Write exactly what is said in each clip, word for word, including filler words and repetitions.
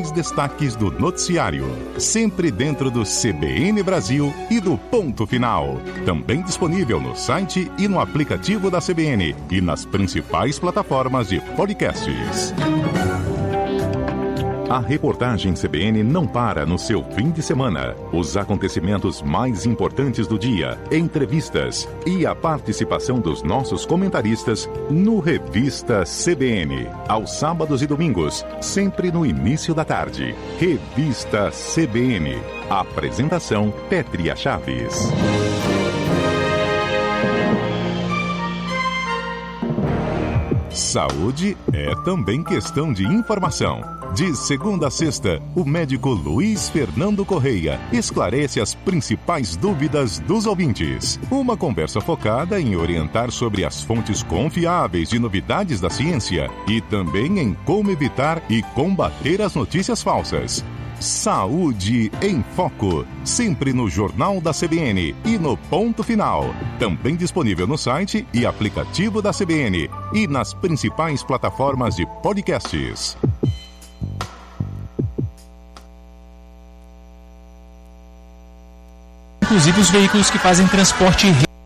destaques do noticiário, sempre dentro do C B N Brasil e do Ponto Final. Também disponível no site e no aplicativo da C B N e nas principais plataformas de podcasts. A reportagem C B N não para no seu fim de semana. Os acontecimentos mais importantes do dia, entrevistas e a participação dos nossos comentaristas no Revista C B N. Aos sábados e domingos, sempre no início da tarde. Revista C B N. Apresentação Pétria Chaves. Saúde é também questão de informação. De segunda a sexta, o médico Luiz Fernando Correia esclarece as principais dúvidas dos ouvintes. Uma conversa focada em orientar sobre as fontes confiáveis de novidades da ciência e também em como evitar e combater as notícias falsas. Saúde em Foco, sempre no Jornal da C B N e no Ponto Final. Também disponível no site e aplicativo da C B N e nas principais plataformas de podcasts. Inclusive os veículos que fazem transporte.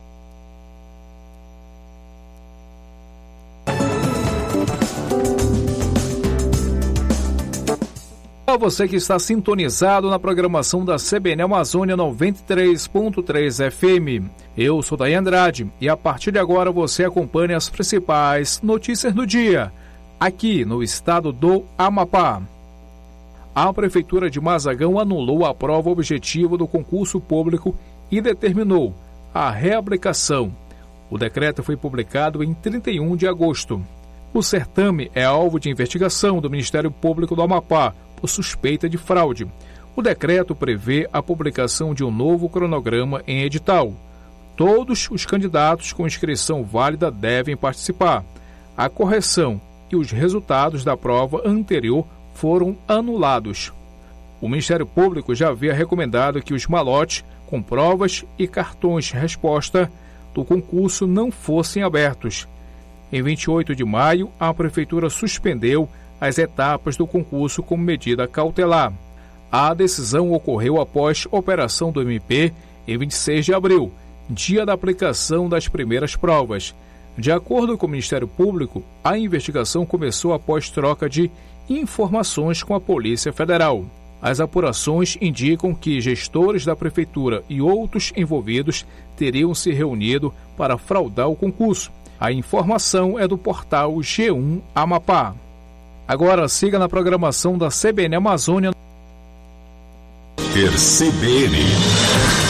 Você que está sintonizado na programação da C B N Amazônia noventa e três ponto três F M. Eu sou Daí Andrade e a partir de agora você acompanha as principais notícias do dia, aqui no estado do Amapá. A Prefeitura de Mazagão anulou a prova objetiva do concurso público e determinou a reaplicação. O decreto foi publicado em trinta e um de agosto. O certame é alvo de investigação do Ministério Público do Amapá por suspeita de fraude. O decreto prevê a publicação de um novo cronograma em edital. Todos os candidatos com inscrição válida devem participar. A correção e os resultados da prova anterior foram anulados. O Ministério Público já havia recomendado que os malotes com provas e cartões de resposta do concurso não fossem abertos. Em vinte e oito de maio, a Prefeitura suspendeu as etapas do concurso como medida cautelar. A decisão ocorreu após operação do M P em vinte e seis de abril, dia da aplicação das primeiras provas. De acordo com o Ministério Público, a investigação começou após troca de informações com a Polícia Federal. As apurações indicam que gestores da Prefeitura e outros envolvidos teriam se reunido para fraudar o concurso. A informação é do portal G um Amapá. Agora siga na programação da C B N Amazônia. C B N